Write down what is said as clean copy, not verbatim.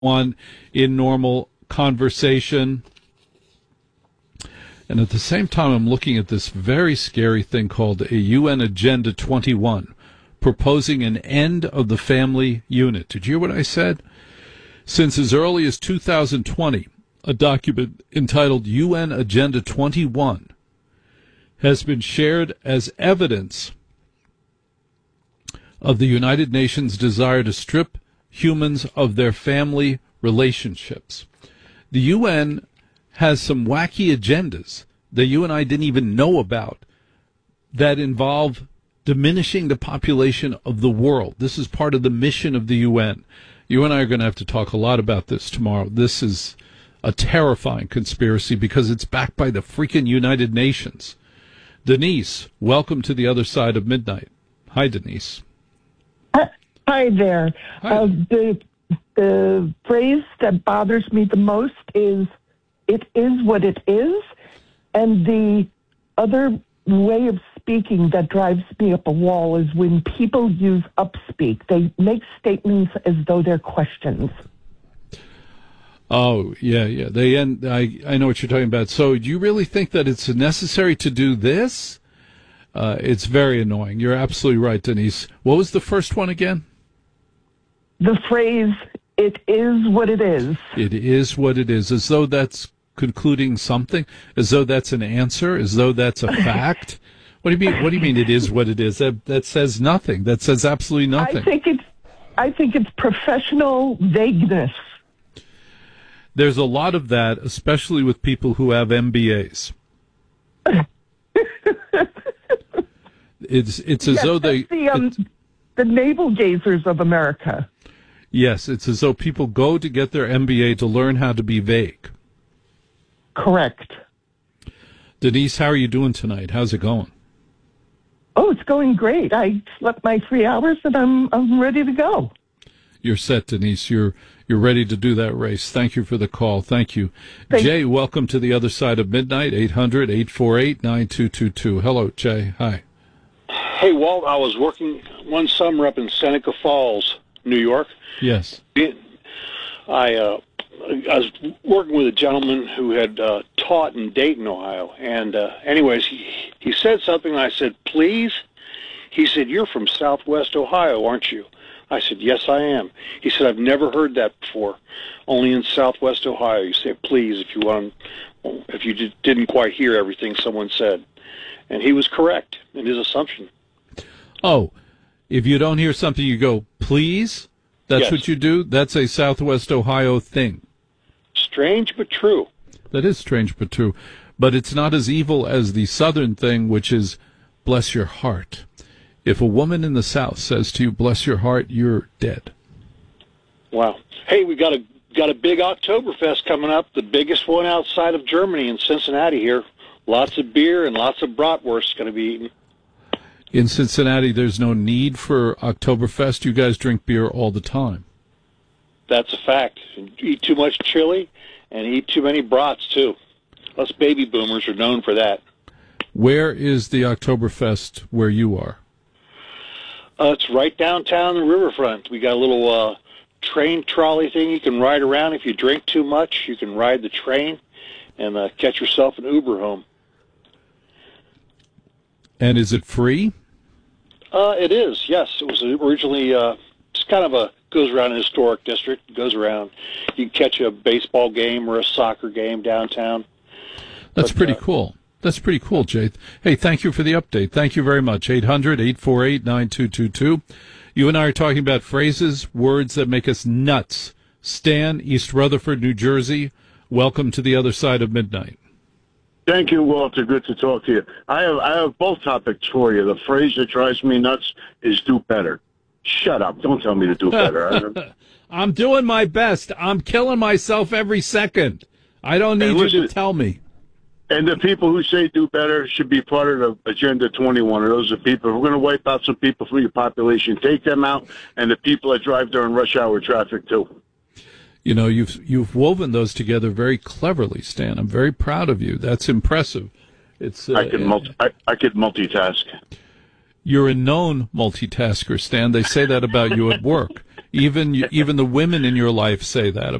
on in normal conversation. And at the same time, I'm looking at this very scary thing called a UN Agenda 21, proposing an end of the family unit. Did you hear what I said? Since as early as 2020, a document entitled UN Agenda 21 has been shared as evidence of the United Nations' desire to strip humans of their family relationships. The UN has some wacky agendas that you and I didn't even know about that involve diminishing the population of the world. This is part of the mission of the UN. You and I are going to have to talk a lot about this tomorrow. This is a terrifying conspiracy because it's backed by the freaking United Nations. Denise, welcome to the other side of midnight. Hi, Denise. Hi there. Hi. The phrase that bothers me the most is, it is what it is. And the other way of speaking that drives me up a wall is when people use upspeak. They make statements as though they're questions. Oh, yeah. I know what you're talking about. So do you really think that it's necessary to do this? It's very annoying. You're absolutely right, Denise. What was the first one again? The phrase, it is what it is. It is what it is, as though that's concluding something, as though that's an answer, as though that's a fact. What do you mean? What do you mean? It is what it is. That says nothing. That says absolutely nothing. I think it's professional vagueness. There's a lot of that, especially with people who have MBAs. It's as though they the navel gazers of America. Yes, it's as though people go to get their MBA to learn how to be vague. Correct. Denise, how are you doing tonight? How's it going? Oh, it's going great. I slept my 3 hours and I'm ready to go. You're set, Denise. You're ready to do that race. Thank you for the call. Thank you. Jay, welcome to the other side of midnight, 800-848-9222. Hello, Jay. Hi. Hey, Walt, I was working one summer up in Seneca Falls, New York. Yes. I was working with a gentleman who had taught in Dayton, Ohio. And anyways, he said something, and I said, please? He said, you're from Southwest Ohio, aren't you? I said, yes, I am. He said, I've never heard that before. Only in Southwest Ohio. You say, please, if you didn't quite hear everything someone said. And he was correct in his assumption. Oh, if you don't hear something, you go, please? That's Yes. what you do? That's a Southwest Ohio thing. Strange but true. That is strange but true. But it's not as evil as the Southern thing, which is bless your heart. If a woman in the South says to you, bless your heart, you're dead. Wow. Hey, we got a big Oktoberfest coming up, the biggest one outside of Germany in Cincinnati here. Lots of beer and lots of bratwurst going to be eaten. In Cincinnati, there's no need for Oktoberfest. You guys drink beer all the time. That's a fact. You eat too much chili and eat too many brats, too. Us baby boomers are known for that. Where is the Oktoberfest where you are? It's right downtown the riverfront. We got a little train trolley thing you can ride around. If you drink too much, you can ride the train and catch yourself an Uber home. And is it free? It is, yes. It was originally, it's kind of goes around a historic district, goes around. You can catch a baseball game or a soccer game downtown. That's pretty cool. That's pretty cool, Jay. Hey, thank you for the update. Thank you very much. 800-848-9222. You and I are talking about phrases, words that make us nuts. Stan, East Rutherford, New Jersey, welcome to the other side of midnight. Thank you, Walter. Good to talk to you. I have both topics for you. The phrase that drives me nuts is do better. Shut up. Don't tell me to do better. I'm doing my best. I'm killing myself every second. I don't need you to tell me. And the people who say do better should be part of the Agenda 21. Those are people. If we're going to wipe out some people from your population, take them out, and the people that drive during rush hour traffic, too. You know, you've woven those together very cleverly, Stan. I'm very proud of you. That's impressive. It's I could multitask. You're a known multitasker, Stan. They say that about you at work. Even the women in your life say that